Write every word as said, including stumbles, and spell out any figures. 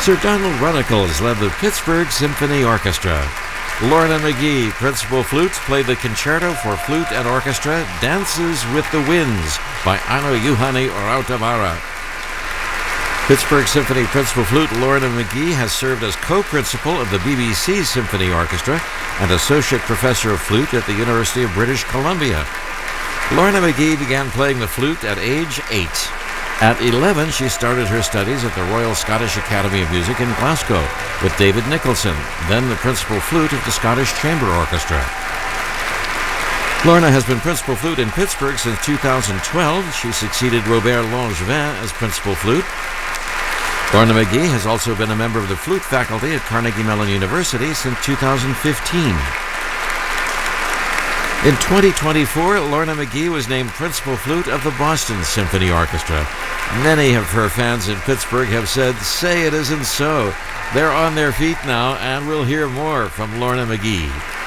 Sir Donald Runnicles led the Pittsburgh Symphony Orchestra. Lorna McGee, principal flute, played the concerto for flute and orchestra Dances with the Winds by Ano Juhani Rautavaara. Pittsburgh Symphony principal flute Lorna McGee has served as co-principal of the B B C Symphony Orchestra and associate professor of flute at the University of British Columbia. Lorna McGee began playing the flute at age eight. At eleven, she started her studies at the Royal Scottish Academy of Music in Glasgow with David Nicholson, then the principal flute of the Scottish Chamber Orchestra. Lorna has been principal flute in Pittsburgh since two thousand twelve. She succeeded Robert Langevin as principal flute. Lorna McGee has also been a member of the flute faculty at Carnegie Mellon University since two thousand fifteen. In twenty twenty-four, Lorna McGee was named principal flute of the Boston Symphony Orchestra. Many of her fans in Pittsburgh have said, "Say it isn't so." They're on their feet now, and we'll hear more from Lorna McGee.